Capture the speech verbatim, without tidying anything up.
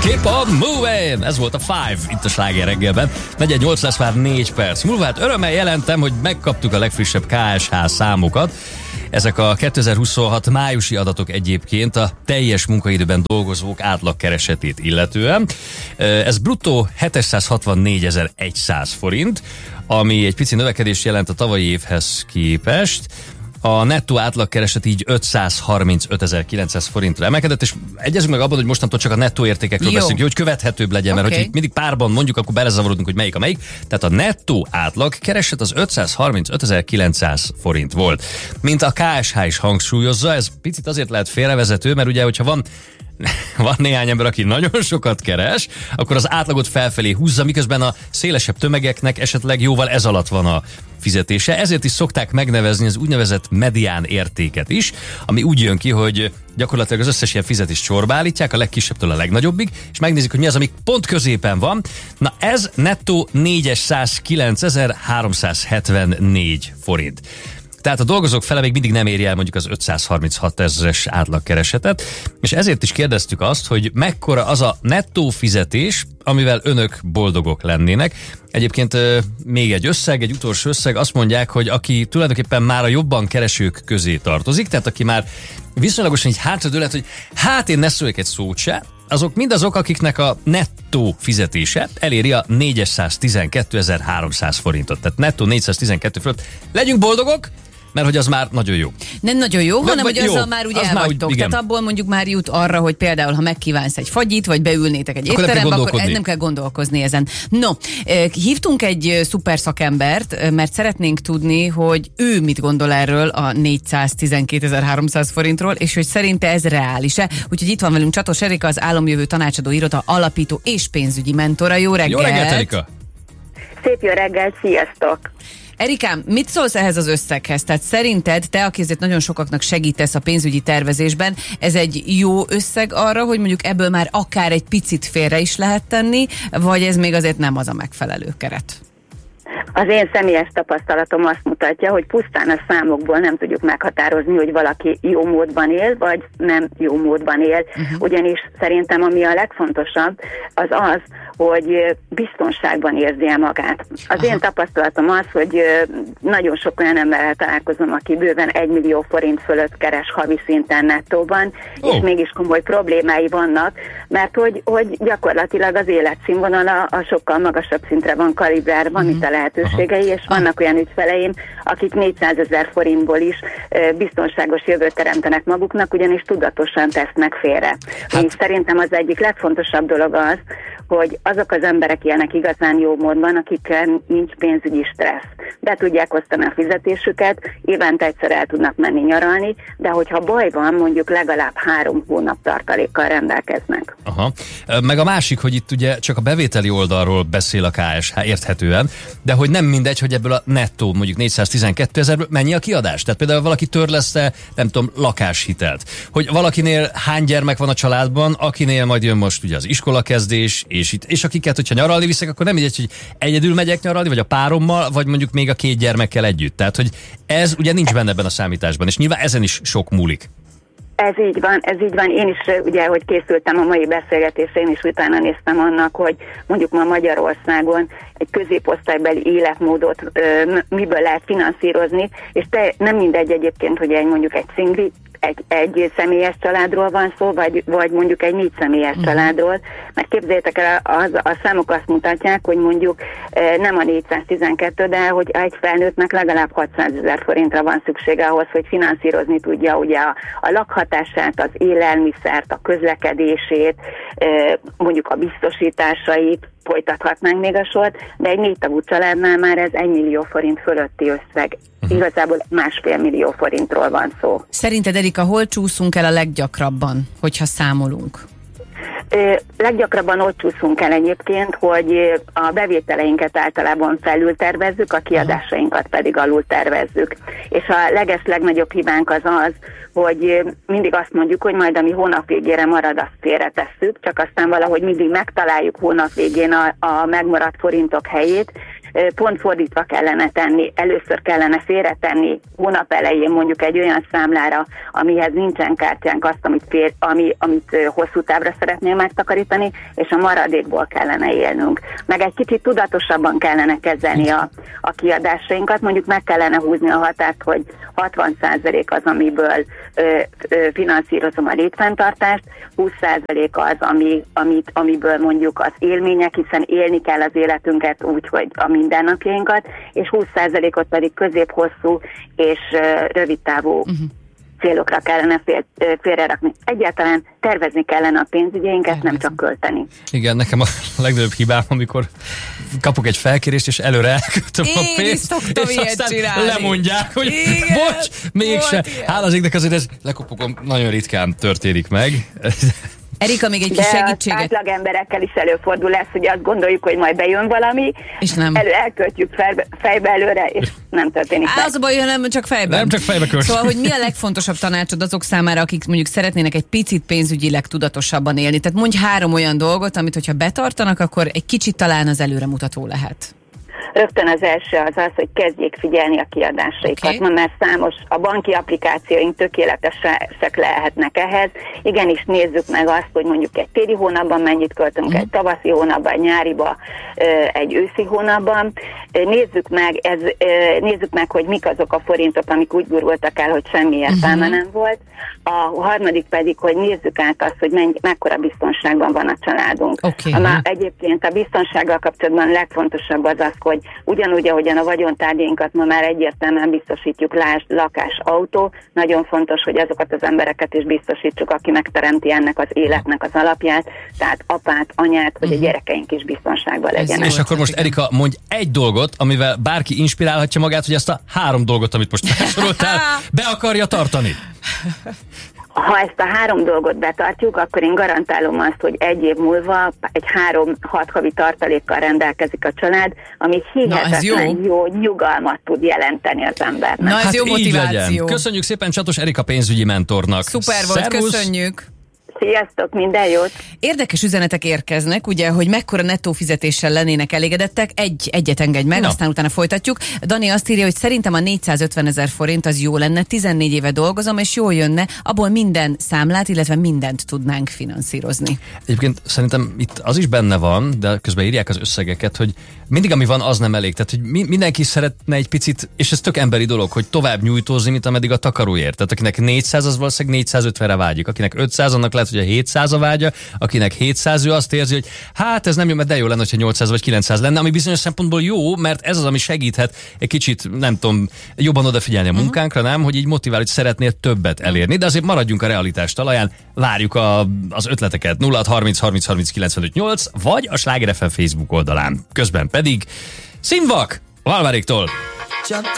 Keep on moving! Ez volt a Five itt a Sláger reggelben. negyven nyolc lesz már négy perc múlva. Hát örömmel jelentem, hogy megkaptuk a legfrissebb ká es há számokat. Ezek a kétezer-huszonhat májusi adatok egyébként a teljes munkaidőben dolgozók átlagkeresetét illetően. Ez bruttó hétszázhatvannégyezer-száz forint, ami egy pici növekedést jelent a tavalyi évhez képest. A nettó átlagkereset így ötszázharmincötezer-kilencszáz forintra emelkedett, és egyezünk meg abban, hogy mostantól csak a nettó értékekről beszélünk, hogy követhetőbb legyen, mert okay. Hogy mindig párban mondjuk, akkor belezavarodunk, hogy melyik a melyik. Tehát a nettó átlagkereset az ötszázharmincötezer-kilencszáz forint volt. Mint a ká es há is hangsúlyozza, ez picit azért lehet félrevezető, mert ugye, hogyha van van néhány ember, aki nagyon sokat keres, akkor az átlagot felfelé húzza, miközben a szélesebb tömegeknek esetleg jóval ez alatt van a fizetése. Ezért is szokták megnevezni az úgynevezett medián értéket is, ami úgy jön ki, hogy gyakorlatilag az összes ilyen fizetést sorba állítják, a legkisebbtől a legnagyobbig, és megnézik, hogy mi az, ami pont középen van. Na ez nettó négyszázkilencezer-háromszázhetvennégy forint. Tehát a dolgozók fele még mindig nem éri el mondjuk az ötszázharminchat ezeres átlagkeresetet, és ezért is kérdeztük azt, hogy mekkora az a nettó fizetés, amivel önök boldogok lennének. Egyébként még egy összeg, egy utolsó összeg, azt mondják, hogy aki tulajdonképpen már a jobban keresők közé tartozik, tehát aki már viszonylagosan így hátradőlhet, hogy hát én ne szóljak egy szót se, azok mindazok, akiknek a nettó fizetése eléri a négyszáztizenkétezer-háromszáz forintot. Tehát nettó négyszáztizenkettő fölött. Legyünk boldogok, mert hogy az már nagyon jó. Nem nagyon jó, hanem hogy azzal jó, már úgy az elvagytok. Már, Tehát abból mondjuk már jut arra, hogy például, ha megkívánsz egy fagyit, vagy beülnétek egy akkor étterembe, akkor nem kell gondolkozni ezen. No, hívtunk egy szuper szakembert, mert szeretnénk tudni, hogy ő mit gondol erről a négyszáztizenkétezer-háromszáz forintról, és hogy szerinte ez reális-e. Úgyhogy itt van velünk Csatos Erika, az Álomjövő Tanácsadó Iroda alapító és pénzügyi mentora. Jó reggelt! Jó reggelt, Erika! Szép jó reggelt, sziasztok! Erikám, mit szólsz ehhez az összeghez? Tehát szerinted te, aki azért nagyon sokaknak segítesz a pénzügyi tervezésben, ez egy jó összeg arra, hogy mondjuk ebből már akár egy picit félre is lehet tenni, vagy ez még azért nem az a megfelelő keret? Az én személyes tapasztalatom azt mutatja, hogy pusztán a számokból nem tudjuk meghatározni, hogy valaki jó módban él, vagy nem jó módban él. Uh-huh. Ugyanis szerintem ami a legfontosabb, az az, hogy biztonságban érzi el magát. Az Aha. én tapasztalatom az, hogy nagyon sok olyan emberrel találkozom, aki bőven egy millió forint fölött keres havi szinten nettóban, oh. és mégis komoly problémái vannak, mert hogy, hogy gyakorlatilag az életszínvonala a sokkal magasabb szintre van kalibrálva, mint a lehetőségei, és vannak olyan ügyfeleim, akik négyszázezer forintból is biztonságos jövőt teremtenek maguknak, ugyanis tudatosan tesznek félre. Hát. Én szerintem az egyik legfontosabb dolog az, hogy azok az emberek élnek igazán jó módban, akikkel nincs pénzügyi stressz. Be tudják osztani a fizetésüket, évente egyszer el tudnak menni nyaralni, de hogyha baj van, mondjuk legalább három hónap tartalékkal rendelkeznek. Aha. Meg a másik, hogy itt ugye csak a bevételi oldalról beszél a ká es há érthetően, de hogy nem mindegy, hogy ebből a nettó mondjuk négyszáztizenkettő ezerből mennyi a kiadás. Tehát például valaki törleszte, nem tudom, lakáshitelt. Hogy valakinél hány gyermek van a családban, akinél majd jön most ugye az iskolakezdés, és itt, és akiket, hogyha nyaralni viszek, akkor nem mindegy, hogy egyedül megyek nyaralni, vagy a párommal, vagy mondjuk még a két gyermekkel együtt. Tehát, hogy ez ugye nincs benne ebben a számításban, és nyilván ezen is sok múlik. Ez így van, ez így van. Én is ugye, hogy készültem a mai beszélgetésre, én is utána néztem annak, hogy mondjuk ma Magyarországon egy középosztálybeli életmódot ö, miből lehet finanszírozni, és te, nem mindegy egyébként, hogy egy mondjuk egy szingli, egy, egy személyes családról van szó, vagy, vagy mondjuk egy négy személyes mm. családról, mert képzeljétek el, az, a számok azt mutatják, hogy mondjuk nem a négyszáztizenkettő, de hogy egy felnőttnek legalább hatszázezer forintra van szüksége ahhoz, hogy finanszírozni tudja ugye a, a lakhatását, az élelmiszert, a közlekedését, mondjuk a biztosításait, folytathatnánk még a sort, de egy négy tagú családnál már ez egy millió forint fölötti összeg. Uh-huh. Igazából másfél millió forintról van szó. Szerinted, Erika, hol csúszunk el a leggyakrabban, hogyha számolunk? Ö, leggyakrabban ott csúszunk el egyébként, hogy a bevételeinket általában felül tervezzük, a kiadásainkat pedig alul tervezzük. És a leges legnagyobb hibánk az az, hogy mindig azt mondjuk, hogy majd ami hónap végére marad, azt félretesszük, csak aztán valahogy mindig megtaláljuk hónap végén a, a megmaradt forintok helyét, pont fordítva kellene tenni, először kellene félretenni hónap elején mondjuk egy olyan számlára, amihez nincsen kártyánk, azt, amit, fél, ami, amit hosszú távra szeretnél megtakarítani, és a maradékból kellene élnünk. Meg egy kicsit tudatosabban kellene kezelni a, a kiadásainkat, mondjuk meg kellene húzni a határt, hogy hatvan százalék az, amiből ö, ö, finanszírozom a létfenntartást, húsz százalék az, ami, amit, amiből mondjuk az élmények, hiszen élni kell az életünket úgy, hogy a mindennapjainkat, és húsz százalékot pedig közép-hosszú és ö, rövidtávú uh-huh. célokra kellene fél, félrerakni. Egyáltalán tervezni kellene a pénzügyeinket, tervezni. Nem csak költeni. Igen, nekem a legnagyobb hibám, amikor kapok egy felkérést, és előre elköltöm a pénzt, és aztán csinálni. Lemondják, hogy igen, bocs, mégse. Hála az égnek, azért ez lekopogom, nagyon ritkán történik meg. Erika, még egy kis de segítséget. De átlag emberekkel is előfordul lesz, hogy azt gondoljuk, hogy majd bejön valami, és nem. Elő, elköltjük fejbe, fejbe előre, és nem történik meg. Az a baj, hogy nem csak fejben. Nem csak fejbe költjük. Szóval, hogy mi a legfontosabb tanácsod azok számára, akik mondjuk szeretnének egy picit pénzügyileg tudatosabban élni? Tehát mondj három olyan dolgot, amit hogyha betartanak, akkor egy kicsit talán az előremutató lehet. Rögtön az első az az, hogy kezdjék figyelni a kiadásaikat. Okay. Ma már számos, a banki applikációink tökéletesek lehetnek ehhez. Igenis nézzük meg azt, hogy mondjuk egy téli hónapban mennyit költünk, uh-huh. egy tavaszi hónapban, egy nyáriba, egy őszi hónapban. Nézzük meg, ez, nézzük meg, hogy mik azok a forintok, amik úgy gurultak el, hogy semmi értelme uh-huh. nem volt. A harmadik pedig, hogy nézzük át azt, hogy mennyi, mekkora biztonságban van a családunk. Okay. A, egyébként a biztonsággal kapcsolatban legfontosabb az az, hogy ugyanúgy, ahogyan a vagyontárgyainkat ma már egyértelműen biztosítjuk, lásd, lakás, autó, nagyon fontos, hogy azokat az embereket is biztosítsuk, aki megteremti ennek az életnek az alapját, tehát apát, anyát, hogy uh-huh. a gyerekeink is biztonságban legyenek. És akkor most Erika, mondj egy dolgot, amivel bárki inspirálhatja magát, hogy ezt a három dolgot, amit most felsoroltál, be akarja tartani. Ha ezt a három dolgot betartjuk, akkor én garantálom azt, hogy egy év múlva egy három-hat havi tartalékkal rendelkezik a család, ami hihetetlen jó. jó nyugalmat tud jelenteni az embernek. Na ez hát jó motiváció. Köszönjük szépen Csatos Erika pénzügyi mentornak. Szuper volt, Szervusz. Köszönjük. Sziasztok, minden jót! Érdekes üzenetek érkeznek, ugye, hogy mekkora nettó fizetéssel lennének elégedettek. Egy, egyet engedj meg, no. aztán utána folytatjuk. Dani azt írja, hogy szerintem a négyszázötven ezer forint az jó lenne, tizennégy éve dolgozom, és jól jönne, abból minden számlát, illetve mindent tudnánk finanszírozni. Egyébként szerintem itt az is benne van, de közben írják az összegeket, hogy mindig ami van, az nem elég. Tehát, hogy mi, mindenki szeretne egy picit, és ez tök emberi dolog, hogy tovább nyújtózni, mint ameddig a takaróért. Tehát akinek négyszáz, az valószínűleg négyszázötvenre vágyik, akinek ötszáz, annak lehet, hogy a hétszáz a vágya, akinek hétszáz, ő azt érzi, hogy hát ez nem jó, mert de jó lenne, hogyha nyolcszáz vagy kilencszáz lenne, ami bizonyos szempontból jó, mert ez az, ami segíthet egy kicsit, nem tudom, jobban odafigyelni a munkánkra, nem, hogy így motivál, hogy szeretnél többet elérni, de azért maradjunk a realitás talaján, várjuk a, az ötleteket nulla hat harminc harminc harminc kilencvenöt nyolc, vagy a Sláger ef em Facebook oldalán. Közben pedig Színvak Valmáréktól.